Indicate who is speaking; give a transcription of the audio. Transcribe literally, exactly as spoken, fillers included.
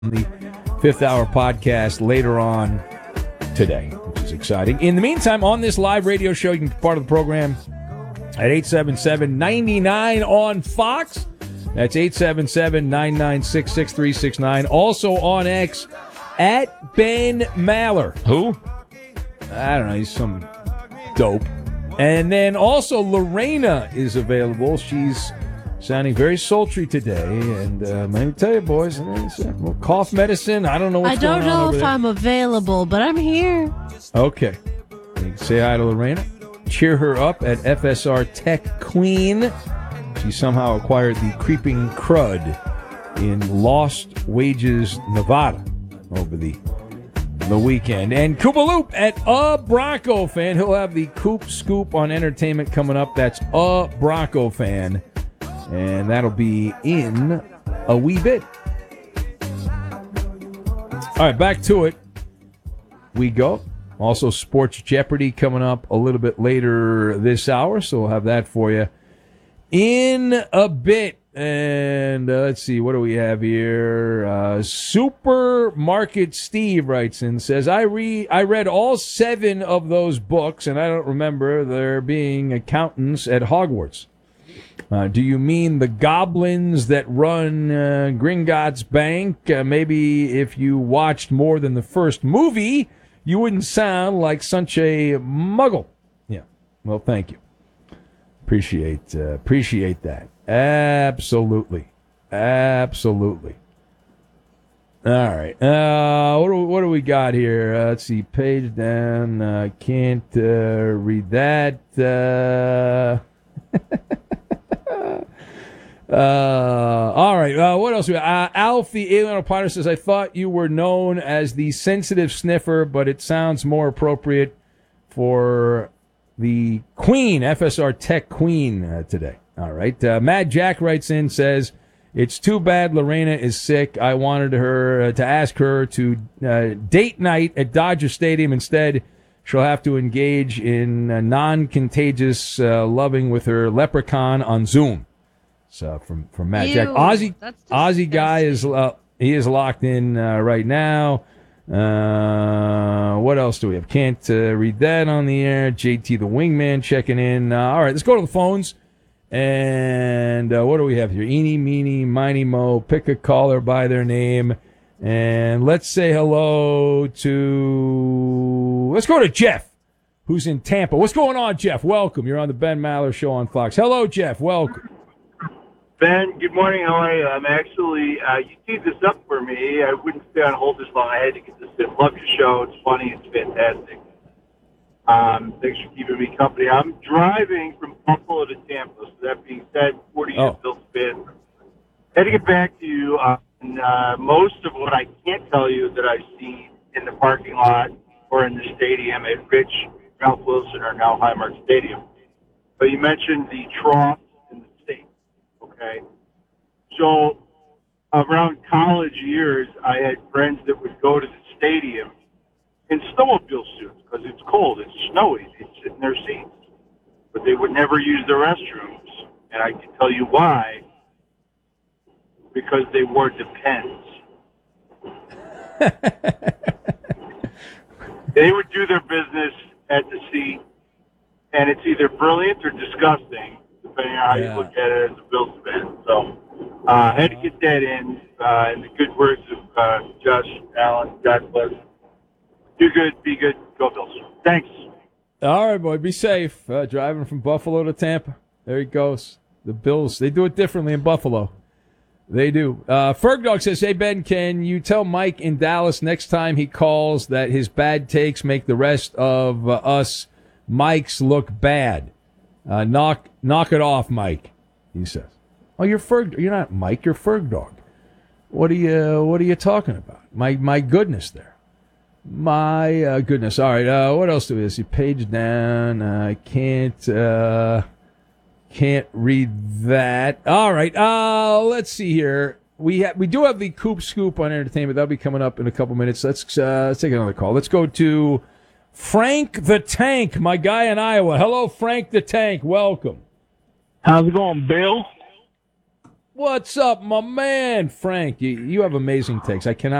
Speaker 1: the Fifth Hour podcast later on today, which is exciting. In the meantime, on this live radio show, you can be part of the program at eight seven seven, nine nine on Fox. That's eight seven seven, nine nine six, six three six nine. Also on X, at Ben Maller.
Speaker 2: Who?
Speaker 1: I don't know. He's some dope. And then also Lorena is available. She's sounding very sultry today. And uh, let me tell you, boys, well, cough medicine. I don't know what's
Speaker 3: I don't
Speaker 1: going on
Speaker 3: know
Speaker 1: over
Speaker 3: if
Speaker 1: there.
Speaker 3: I'm available, but I'm here.
Speaker 1: Okay. You can say hi to Lorena. Cheer her up at F S R Tech Queen. She somehow acquired the creeping crud in Lost Wages, Nevada over the the weekend. And Koopa Loop at A Bronco Fan. He'll have the Coop Scoop on entertainment coming up. That's A Bronco Fan. And that'll be in a wee bit. All right, back to it. We go. Also, Sports Jeopardy coming up a little bit later this hour, so we'll have that for you in a bit. And uh, let's see, what do we have here? Uh, Supermarket Steve writes in, says, I, re- I read all seven of those books, and I don't remember there being accountants at Hogwarts. Uh, do you mean the goblins that run uh, Gringotts Bank? Uh, maybe if you watched more than the first movie, you wouldn't sound like such a muggle. Yeah, well, thank you. Appreciate uh, appreciate that. Absolutely. Absolutely. All right. Uh, what, do, what do we got here? Uh, let's see. Page down. Uh, can't uh, read that. Uh, uh, all right. Uh, what else? We got? Uh, Alf, the Alien Opiner, says, I thought you were known as the sensitive sniffer, but it sounds more appropriate for the Queen, F S R Tech Queen uh, today. All right. Uh, Mad Jack writes in, says, it's too bad Lorena is sick. I wanted her uh, to ask her to uh, date night at Dodger Stadium. Instead, she'll have to engage in uh, non-contagious uh, loving with her leprechaun on Zoom. So from from Mad
Speaker 3: Ew,
Speaker 1: Jack, Aussie
Speaker 3: that's
Speaker 1: Aussie guy is
Speaker 3: disgusting.
Speaker 1: uh, he is locked in uh, right now. Uh, what else do we have? Can't uh, read that on the air. J T the Wingman checking in. Uh, all right, let's go to the phones. And uh, what do we have here? Eeny, meeny, miny, mo. Pick a caller by their name. And let's say hello to... Let's go to Jeff, who's in Tampa. What's going on, Jeff? Welcome. You're on the Ben Maller Show on Fox. Hello, Jeff. Welcome.
Speaker 4: Ben, good morning. How are you? I'm actually, uh, you teed this up for me. I wouldn't stay on hold this long. I had to get this in. Love your show. It's funny. It's fantastic. Um, thanks for keeping me company. I'm driving from Buffalo to Tampa. So that being said, forty years
Speaker 1: Oh.
Speaker 4: Bills fan. Had to get back to you on uh, most of what I can't tell you that I've seen in the parking lot or in the stadium at Rich, Ralph Wilson, or now Highmark Stadium. But you mentioned the trough in the state. Okay. So around college years, I had friends that would go to the stadium in snowmobile suits because it's cold, it's snowy, they'd sit in their seats. But they would never use the restrooms. And I can tell you why. Because they wore Depends. They would do their business at the seat, and it's either brilliant or disgusting, depending on how
Speaker 1: Yeah.
Speaker 4: you look at it as a Bills fan. So uh, I had to get that in. Uh, in the good words of uh, Josh Allen, God bless. Do good, be good, go Bills. Thanks.
Speaker 1: All right, boy. Be safe. Uh, driving from Buffalo to Tampa. There he goes. The Bills, they do it differently in Buffalo. They do. Uh, Fergdog says, hey, Ben, can you tell Mike in Dallas next time he calls that his bad takes make the rest of uh, us Mikes look bad? Uh, knock knock it off, Mike, he says. Oh, you're Ferg. You're not Mike. You're Fergdog. What are you, what are you talking about? My, my goodness there. My uh, goodness. All right. Uh, what else do we see? Page down. I uh, can't uh, can't read that. All right. Uh, let's see here. We ha- we do have the Coop Scoop on entertainment. That'll be coming up in a couple minutes. Let's uh, let's take another call. Let's go to Frank the Tank, my guy in Iowa. Hello, Frank the Tank. Welcome.
Speaker 5: How's it going, Bill?
Speaker 1: What's up, my man? Frank, you, you have amazing takes. I cannot